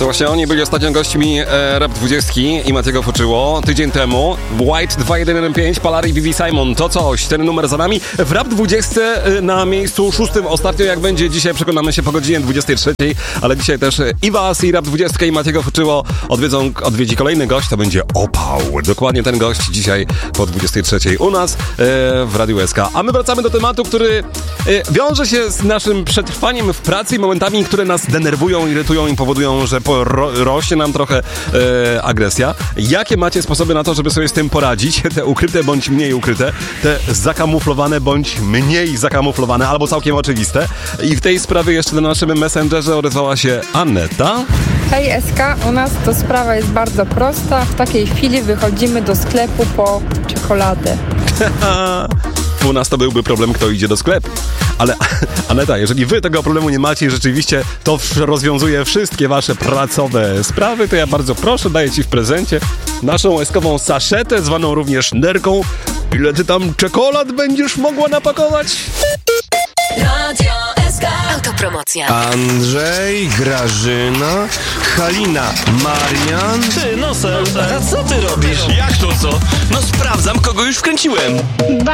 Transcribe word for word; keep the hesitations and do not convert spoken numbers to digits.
To właśnie oni byli ostatnio gośćmi e, Rap dwudziestki i Matiego Fuczyło. Tydzień temu White dwa jeden jeden pięć, Palary i B B Simon. To coś, ten numer za nami. W Rap dwudziestce e, na miejscu szóstym ostatnio, jak będzie dzisiaj, przekonamy się po godzinie dwudziestej trzeciej, ale dzisiaj też e, i was, i Rap dwudziestkę, i Matiego Fuczyło odwiedzą, odwiedzi kolejny gość, to będzie Opał. Dokładnie ten gość dzisiaj po dwudziestej trzeciej u nas e, w Radiu S K. A my wracamy do tematu, który e, wiąże się z naszym przetrwaniem w pracy i momentami, które nas denerwują, irytują i powodują, że po, ro, rośnie nam trochę e, agresja. Jakie macie sposoby na to, żeby sobie z tym poradzić? Te ukryte bądź mniej ukryte, te zakamuflowane bądź mniej zakamuflowane, albo całkiem oczywiste. I w tej sprawie jeszcze na naszym Messengerze odezwała się Aneta. Hej S K, u nas to sprawa jest bardzo prosta. W takiej chwili wychodzimy do sklepu po czekoladę. U nas to byłby problem, kto idzie do sklepu. Ale Aneta, jeżeli wy tego problemu nie macie i rzeczywiście to rozwiązuje wszystkie wasze pracowe sprawy, to ja bardzo proszę, daję ci w prezencie naszą eskową saszetę, zwaną również nerką. Ile ty tam czekolad będziesz mogła napakować? Radio S K. Autopromocja. Andrzej, Grażyna, Halina, Marian. Ty, Nosel, a co ty robisz? Jak to co? No sprawdzam, kogo już wkręciłem.